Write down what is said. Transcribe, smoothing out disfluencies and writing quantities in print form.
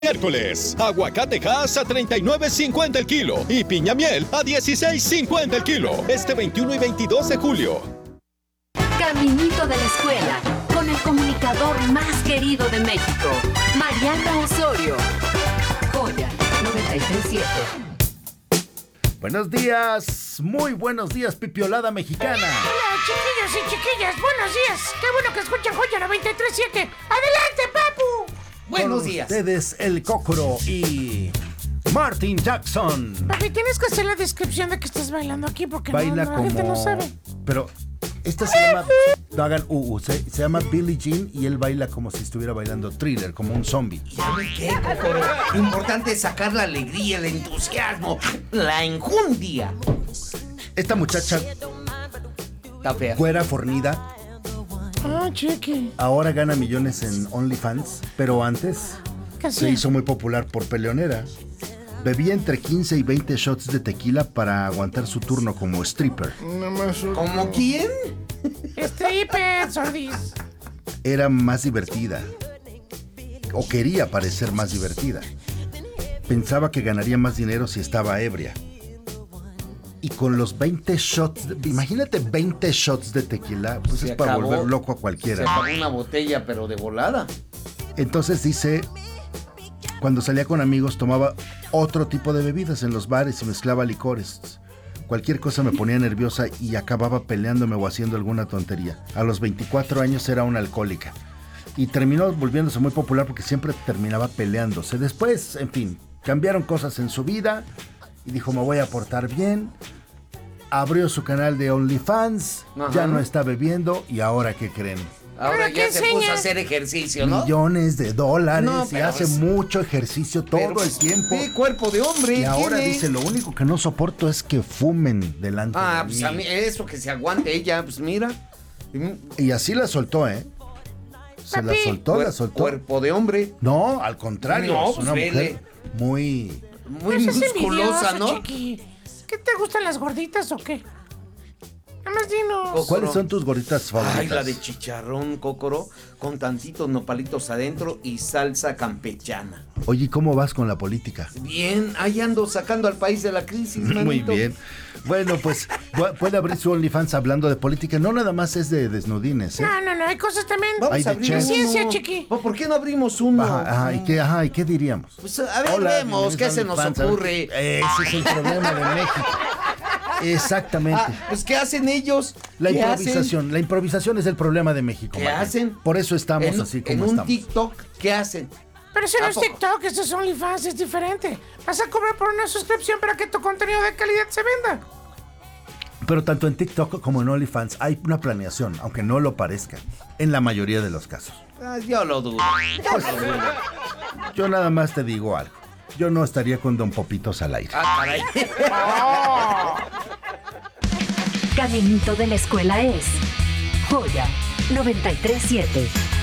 Miércoles, aguacatejas a $39.50 el kilo y piña miel a $16.50 el kilo. Este 21 y 22 de julio. Caminito de la escuela, con el comunicador más querido de México, Mariana Osorio. Joya 93.7. Buenos días, muy buenos días, pipiolada mexicana. Hola, chiquillos y chiquillas, buenos días. Qué bueno que escuchan Joya 93.7. ¡Adelante, papu! Buenos días. Con ustedes, el Cócoro y Martin Jackson. Papi, tienes que hacer la descripción de que estás bailando aquí porque Baila la como... gente no sabe. Pero esta se llama... No hagan se llama Billie Jean y él baila como si estuviera bailando Thriller, como un zombie. ¿Y saben qué, Cócoro? Lo importante es sacar la alegría, el entusiasmo, la enjundia. Esta muchacha, Está fea. güera fornida, Chiqui. ahora gana millones en OnlyFans, pero antes ¿Qué se hacía? hizo muy popular por peleonera. Bebía entre 15 y 20 shots de tequila para aguantar su turno como stripper. ¿Cómo quién? Stripper, sordis. Era más divertida, o quería parecer más divertida. Pensaba que ganaría más dinero si estaba ebria. Y con los 20 shots, imagínate 20 shots de tequila, pues Se es para acabó. volver loco a Se cualquiera. acabó una botella, pero de volada. Entonces dice, cuando salía con amigos tomaba otro tipo de bebidas en los bares y mezclaba licores. Cualquier cosa me ponía nerviosa y acababa peleándome o haciendo alguna tontería. A los 24 años era una alcohólica. Y terminó volviéndose muy popular porque siempre terminaba peleándose. Después, en fin, cambiaron cosas en su vida y dijo, me voy a portar bien. Abrió su canal de OnlyFans, Ajá. ya no está bebiendo y ahora, ¿qué creen? Ahora ¿Pero ya qué se puso enseña? a hacer ejercicio, ¿no? Millones de dólares No, y pero hace es- mucho ejercicio todo Pero, el tiempo. ¿qué cuerpo de hombre Y ahora tiene? dice, lo único que no soporto es que fumen delante de Pues mí. a mí, eso que se aguante ella, pues mira. Y así la soltó, ¿eh? Se la Papi. soltó. Cuerpo de hombre. No, al contrario, No, es pues una vele. mujer muy... Muy Pues es musculosa, envidioso, ¿no? chiqui. ¿Qué te gustan las gorditas o qué? Nada más dinos. ¿Cuáles son tus gorditas favoritas? Ay, la de chicharrón, Cócoro, con tantitos nopalitos adentro y salsa campechana. Oye, ¿cómo vas con la política? Bien, ahí ando sacando al país de la crisis, manito. Muy bien. Bueno, pues puede abrir su OnlyFans hablando de política. No nada más es de desnudines, ¿eh? No, hay cosas también. Vamos Hay a de abrir chef. uno. Ciencia, chiqui. ¿Por qué no abrimos uno? ¿Y qué diríamos? Pues a ver, Hola, vemos, ¿qué se nos OnlyFans, a ver ocurre? Ese es el problema de México. Exactamente. Pues ¿qué hacen ellos? La ¿Qué improvisación. La improvisación es el problema de México. ¿Qué Martín. hacen? Por eso estamos En, así en como un estamos. TikTok, ¿qué hacen? Pero eso no ¿A es poco? TikTok, esto es OnlyFans, es diferente. Vas a cobrar por una suscripción para que tu contenido de calidad se venda. Pero tanto en TikTok como en OnlyFans hay una planeación, aunque no lo parezca, en la mayoría de los casos. Yo lo dudo. Yo nada más te digo algo. Yo no estaría con Don Popitos al aire. Caray. Caminito de la escuela es Joya 93.7.